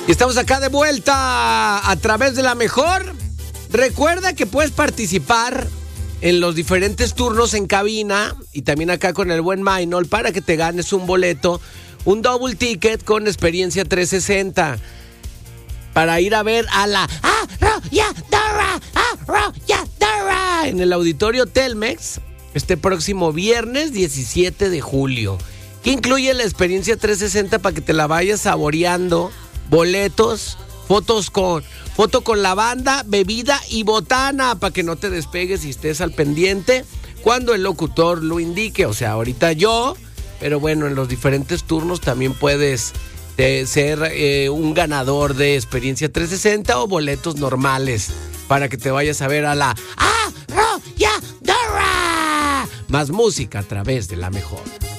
Y estamos acá de vuelta a través de la mejor. Recuerda que puedes participar en los diferentes turnos en cabina y también acá con el buen Maynol para que te ganes un boleto, un double ticket con experiencia 360 para ir a ver a la Arrolladora en el Auditorio Telmex este próximo viernes 17 de julio. Que incluye la experiencia 360 para que te la vayas saboreando. Boletos, foto con la banda, bebida y botana para que no te despegues y estés al pendiente cuando el locutor lo indique. O sea, ahorita yo, pero bueno, en los diferentes turnos también puedes ser un ganador de experiencia 360 o boletos normales para que te vayas a ver a la Arrolladora. Más música a través de la mejor.